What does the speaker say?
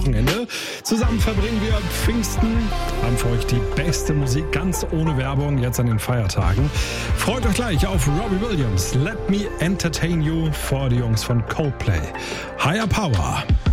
Wochenende. Zusammen verbringen wir Pfingsten, haben für euch die beste Musik ganz ohne Werbung jetzt an den Feiertagen. Freut euch gleich auf Robbie Williams. Let Me Entertain You vor die Jungs von Coldplay. Higher Power.